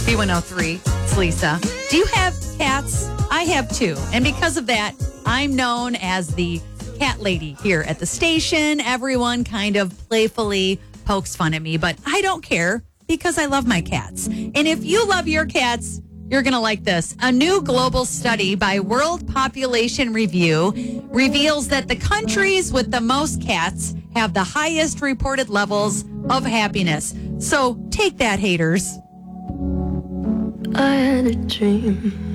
B103. It's Lisa. Do you have cats? I have two. And because of that, I'm known as the cat lady here at the station. Everyone kind of playfully pokes fun at me, but I don't care because I love my cats. And if you love your cats, you're going to like this. A new global study by World Population Review reveals that the countries with the most cats have the highest reported levels of happiness. So take that, haters. I had a dream.